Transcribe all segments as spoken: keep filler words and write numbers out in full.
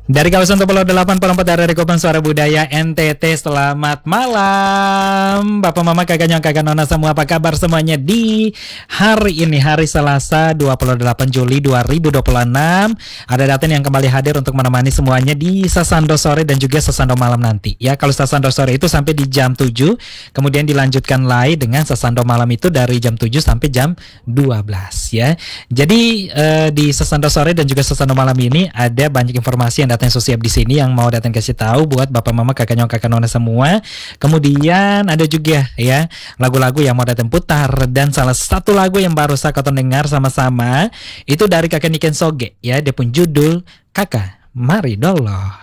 Dari kawasan Topolo delapan puluh empat dari Rekopan Suara Budaya N T T. Selamat malam Bapak Mama kakak nyong kakak nona semua. Apa kabar semuanya di hari ini, hari Selasa dua puluh delapan Juli dua ribu dua puluh enam. Ada Daten yang kembali hadir untuk menemani semuanya di Sasando Sore dan juga Sasando Malam nanti ya. Kalau Sasando Sore itu sampai di jam tujuh, kemudian dilanjutkan live dengan Sasando Malam itu dari jam tujuh sampai jam dua belas ya. Jadi eh, di Sasando Sore dan juga Sasando Malam ini ada banyak informasi yang datang sosial di sini yang mau datang kasih tahu buat Bapak Mama kakak nyong kakak nona semua. Kemudian ada juga ya lagu-lagu yang mau datang putar, dan salah satu lagu yang baru saya kau dengar sama-sama itu dari kakak Niken Soge ya. Dia pun judul Kakak Mari Dolo.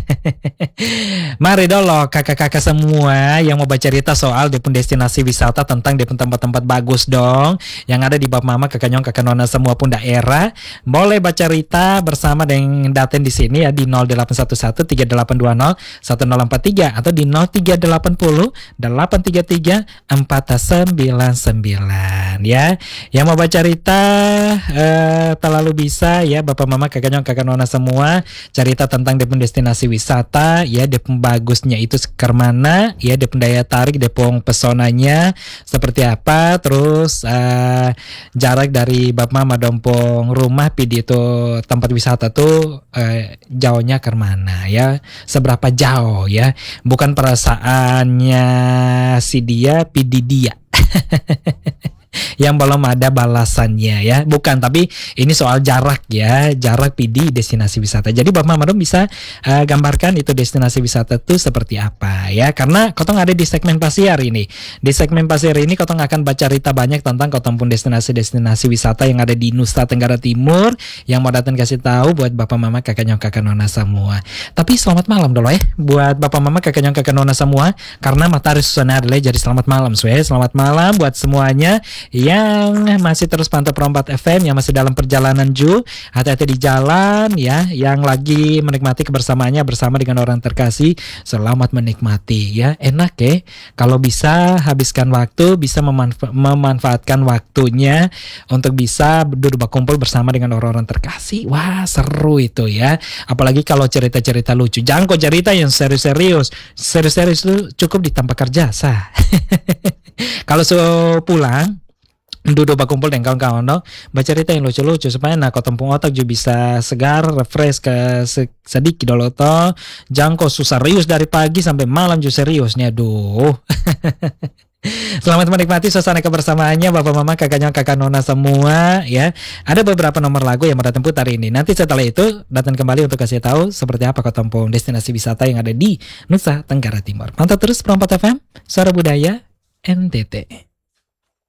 Mari dolo kakak-kakak semua yang mau baca cerita soal Depun destinasi wisata, tentang Depun tempat-tempat bagus dong yang ada di Bapak Mama kakak nyong kakak nona semua pun daerah. Boleh baca cerita bersama dengan Daten di sini ya di nol delapan satu satu tiga delapan dua nol satu nol empat tiga atau di nol tiga delapan nol delapan tiga tiga empat sembilan sembilan ya. Yang mau baca cerita eh, terlalu bisa ya Bapak Mama kakak nyong kakak nona semua, cerita tentang Depun destinasi wisata ya, Depun bagusnya itu sekar mana ya, Depun daya tarik, Depun pesonanya seperti apa, terus uh, jarak dari Bapak Mama dompong rumah pidi itu tempat wisata tuh uh, jauhnya ke mana ya, seberapa jauh ya, bukan perasaannya si dia pidi dia yang belum ada balasannya ya, bukan, tapi ini soal jarak ya, jarak P D destinasi wisata. Jadi Bapak Mama bisa uh, gambarkan itu destinasi wisata itu seperti apa ya, karena kotong ada di segmen pasiar ini. Di segmen pasiar ini kotong akan baca cerita banyak tentang kotong pun destinasi-destinasi wisata yang ada di Nusa Tenggara Timur yang mau datang kasih tahu buat Bapak Mama kakak nyong kakak nona semua. Tapi selamat malam dulu ya buat Bapak Mama kakak nyong kakak nona semua, karena matahari susana adalah jadi selamat malam so ya. Selamat malam buat semuanya yang masih terus pantau Perompat F M, yang masih dalam perjalanan Ju, hati-hati di jalan ya, yang lagi menikmati kebersamaannya bersama dengan orang terkasih, selamat menikmati ya. Enak ya kalau bisa habiskan waktu, bisa memanfa- memanfaatkan waktunya untuk bisa duduk berkumpul bersama dengan orang-orang terkasih. Wah seru itu ya, apalagi kalau cerita-cerita lucu. Jangan kok cerita yang serius-serius, serius-serius itu cukup di tempat kerja sah. Kalau so pulang duduk berkumpul dengan kawan-kawan dong, baca cerita yang lucu-lucu supaya nak tempung otak juga bisa segar, refresh ke sedikit dulu toh. Jangan kok susah serius dari pagi sampai malam juga seriusnya, aduh. Selamat menikmati suasana kebersamaannya Bapak Mama kakak nyong kakak nona semua ya. Ada beberapa nomor lagu yang mau datang putar ini. Nanti setelah itu datang kembali untuk kasih tahu seperti apa kota tempung destinasi wisata yang ada di Nusa Tenggara Timur. Pantau terus Perompat F M, Suara Budaya N T T.